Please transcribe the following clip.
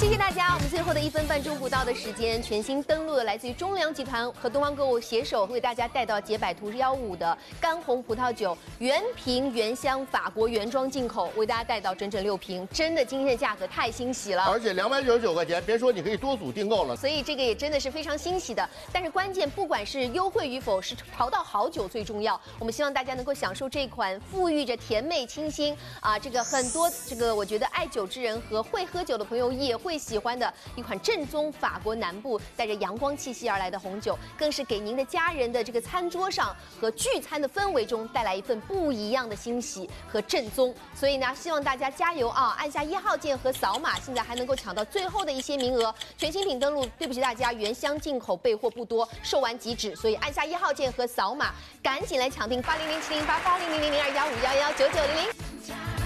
谢谢大家，我们最后的1分半钟不到的时间，全新登陆的来自于中粮集团和东方购物携手，为大家带到捷百图155的干红葡萄酒，原瓶原香，法国原装进口，为大家带到整整6瓶，真的今天的价格太欣喜了， 而且299块钱，别说你可以多组订购了， 所以这个也真的是非常欣喜的。但是关键不管是优惠与否，是淘到好酒最重要。我们希望大家能够享受这款富裕着甜美清新啊，这个很多我觉得爱酒之人和会喝酒的朋友也会喜欢的一款正宗法国南部带着阳光气息而来的红酒，更是给您的家人的这个餐桌上和聚餐的氛围中带来一份不一样的欣喜和正宗。所以呢，希望大家加油啊！按下1号键和扫码，现在还能够抢到最后的一些名额。全新品登陆，对不起大家，原箱进口备货不多，售完即止，所以按下1号键和扫码，赶紧来抢订80070880000215119900。